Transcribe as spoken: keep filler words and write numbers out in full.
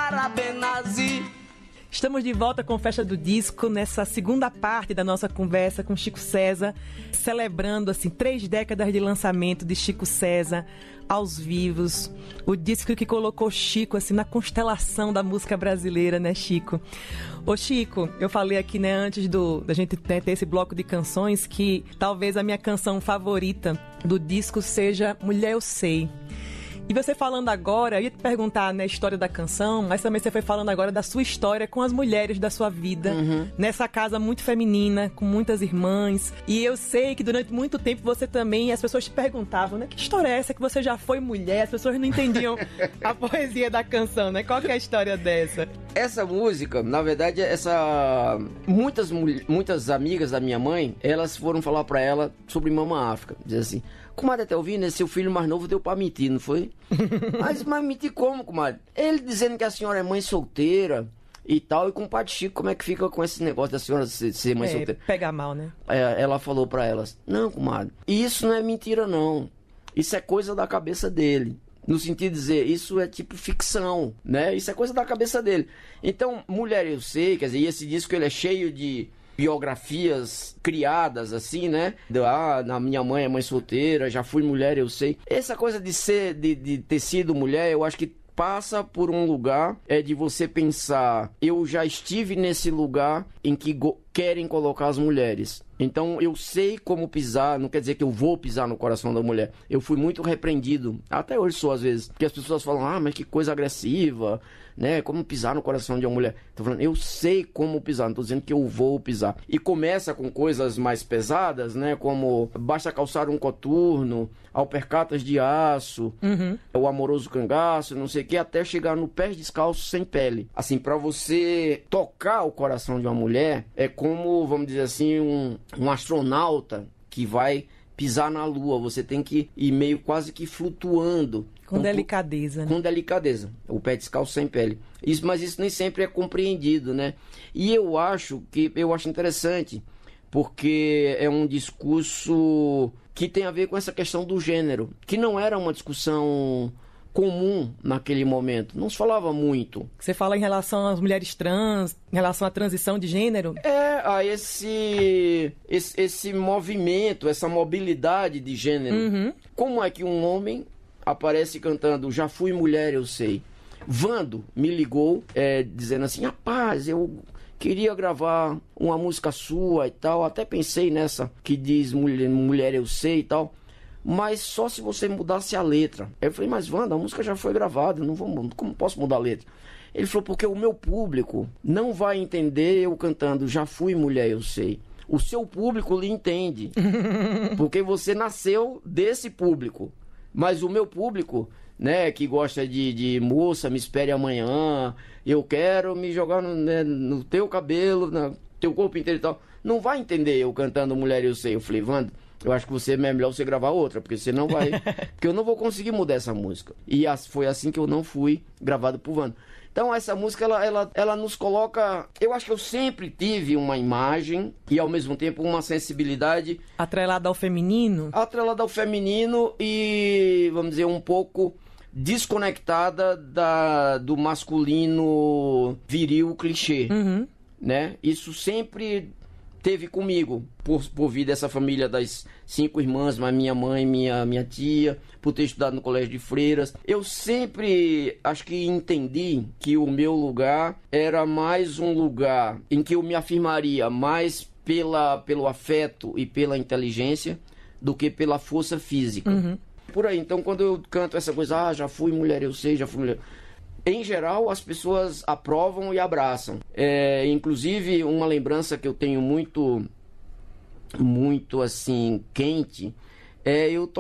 Arabenazi. Estamos de volta com Festa do Disco, nessa segunda parte da nossa conversa com Chico César, celebrando assim três décadas de lançamento de Chico César aos vivos, o disco que colocou Chico assim na constelação da música brasileira, né, Chico? Ô Chico, eu falei aqui, né, antes do, da gente né, ter esse bloco de canções, que talvez a minha canção favorita do disco seja Mulher Eu Sei. E você falando agora, eu ia te perguntar, né, a história da canção, mas também você foi falando agora da sua história com as mulheres da sua vida, uhum. nessa casa muito feminina, com muitas irmãs. E eu sei que durante muito tempo você também, as pessoas te perguntavam, né, que história é essa que você já foi mulher? As pessoas não entendiam a poesia da canção, né? Qual que é a história dessa? Essa música, na verdade, essa muitas, muitas amigas da minha mãe, elas foram falar pra ela sobre Mama África, dizer assim: comadre, até ouvindo, né? Seu filho mais novo deu pra mentir, não foi? mas, mas mentir como, comadre? Ele dizendo que a senhora é mãe solteira e tal, e com o Padre Chico, como é que fica com esse negócio da senhora ser, ser mãe é, solteira? Pega mal, né? É, ela falou pra elas: não, comadre, isso não é mentira, não. Isso é coisa da cabeça dele. No sentido de dizer, isso é tipo ficção, né? Isso é coisa da cabeça dele. Então, Mulher Eu Sei, quer dizer, e esse disco ele é cheio de biografias criadas, assim, né? Ah, na minha mãe é mãe solteira, já fui mulher, eu sei. Essa coisa de ser, de, de ter sido mulher, eu acho que passa por um lugar é de você pensar, eu já estive nesse lugar em que go- querem colocar as mulheres. Então eu sei como pisar, não quer dizer que eu vou pisar no coração da mulher. Eu fui muito repreendido, até hoje sou às vezes, porque as pessoas falam: ah, mas que coisa agressiva, né? Como pisar no coração de uma mulher. Tô falando, eu sei como pisar, não tô dizendo que eu vou pisar. E começa com coisas mais pesadas, né? Como basta calçar um coturno, alpercatas de aço, uhum. o amoroso cangaço, não sei o que, até chegar no pés descalço sem pele. Assim, pra você tocar o coração de uma mulher, é como, vamos dizer assim, um, um astronauta que vai pisar na lua. Você tem que ir meio quase que flutuando. Com então, delicadeza. Com né? delicadeza. O pé descalço sem pele. Isso, mas isso nem sempre é compreendido, né? E eu acho que eu acho interessante, porque é um discurso que tem a ver com essa questão do gênero, que não era uma discussão comum naquele momento. Não se falava muito. Você fala em relação às mulheres trans, em relação à transição de gênero? É, a esse, esse, esse movimento, essa mobilidade de gênero. Uhum. Como é que um homem aparece cantando Já Fui Mulher, Eu Sei? Vando me ligou é, dizendo assim: rapaz, eu queria gravar uma música sua e tal. Até pensei nessa que diz Mulher, mulher Eu Sei e tal, mas só se você mudasse a letra. Eu falei: mas Wanda, a música já foi gravada, não vou, como posso mudar a letra? Ele falou: porque o meu público não vai entender eu cantando Já Fui Mulher, Eu Sei. O seu público lhe entende, porque você nasceu desse público. Mas o meu público, né, que gosta de, de moça, me espere amanhã, eu quero me jogar no, né, no teu cabelo, no teu corpo inteiro e tal, não vai entender eu cantando Mulher Eu Sei. Eu falei: Wanda, eu acho que você, é melhor você gravar outra, porque você não vai, porque eu não vou conseguir mudar essa música. E as, foi assim que eu não fui gravado por Wanda. Então essa música, ela, ela, ela nos coloca... Eu acho que eu sempre tive uma imagem e ao mesmo tempo uma sensibilidade... Atrelada ao feminino? Atrelada ao feminino e, vamos dizer, um pouco desconectada da, do masculino viril clichê. Uhum. Né? Isso sempre teve comigo, por, por vir dessa família das cinco irmãs, mas minha mãe, minha, minha tia, por ter estudado no colégio de freiras. Eu sempre, acho que entendi que o meu lugar era mais um lugar em que eu me afirmaria mais pela, pelo afeto e pela inteligência do que pela força física. Uhum. Por aí, então quando eu canto essa coisa, ah, já fui mulher, eu sei, já fui mulher... Em geral, as pessoas aprovam e abraçam. É, inclusive, uma lembrança que eu tenho muito, muito assim, quente, é eu